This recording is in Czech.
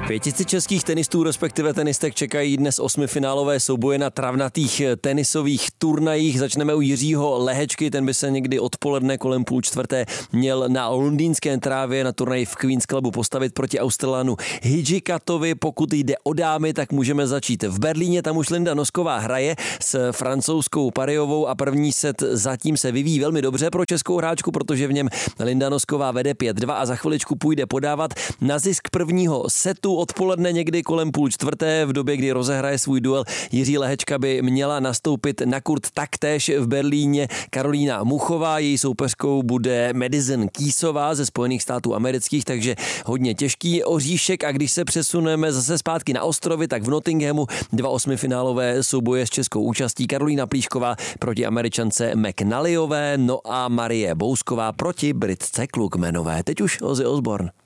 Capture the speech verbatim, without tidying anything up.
Pětici českých tenistů, respektive tenistek, čekají dnes osmifinálové souboje na travnatých tenisových turnajích. Začneme u Jiřího Lehečky, ten by se někdy odpoledne kolem půl čtvrté měl na londýnské trávě na turnaji v Queen's Clubu postavit proti Australanu Hidžikatovi. Pokud jde o dámy, tak můžeme začít v Berlíně, tam už Linda Nosková hraje s francouzskou Parryovou a první set zatím se vyvíjí velmi dobře pro českou hráčku, protože v něm Linda Nosková vede pět dva a za chviličku půjde podávat na zisk prvního setu. Odpoledne někdy kolem půl čtvrté, v době, kdy rozehraje svůj duel Jiří Lehečka, by měla nastoupit na kurt taktéž v Berlíně Karolína Muchová. Její soupeřkou bude Madison Keysová ze Spojených států amerických, takže hodně těžký oříšek. A když se přesuneme zase zpátky na ostrovy, tak v Nottinghamu dva osmifinálové souboje s českou účastí. Karolína Plíšková proti Američance McNallyové, no a Marie Bousková proti Britce Klugmanové. Teď už Ozzy Osbourne.